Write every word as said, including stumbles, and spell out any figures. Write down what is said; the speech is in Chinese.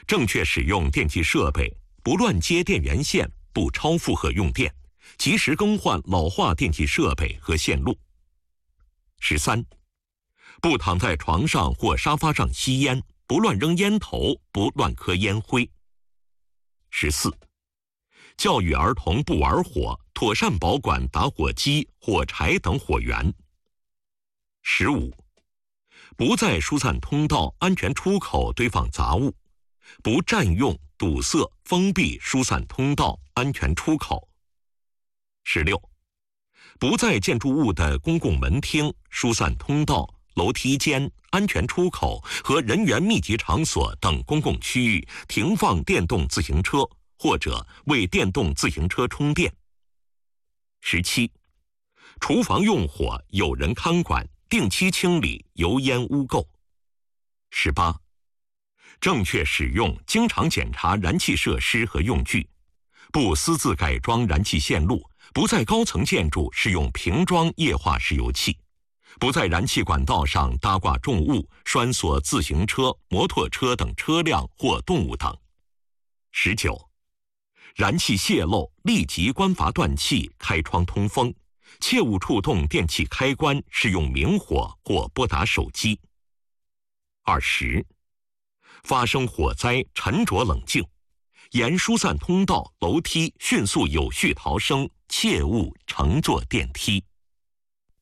正确使用电气设备，不乱接电源线，不超负荷用电，及时更换老化电气设备和线路。十三，不躺在床上或沙发上吸烟，不乱扔烟头，不乱磕烟灰。十四，教育儿童不玩火，妥善保管打火机、火柴等火源。十五，不在疏散通道、安全出口堆放杂物，不占用、堵塞、封闭疏散通道、安全出口。十六，不在建筑物的公共门厅、疏散通道、楼梯间、安全出口和人员密集场所等公共区域停放电动自行车，或者为电动自行车充电。十七，厨房用火有人看管，定期清理油烟污垢。十八，正确使用、经常检查燃气设施和用具，不私自改装燃气线路，不在高层建筑使用瓶装液化石油气，不在燃气管道上搭挂重物、拴锁自行车、摩托车等车辆或动物等。十九，燃气泄漏，立即关阀断气，开窗通风，切勿触动电器开关，使用明火或拨打手机。二十，发生火灾，沉着冷静，沿疏散通道、楼梯迅速有序逃生，切勿乘坐电梯。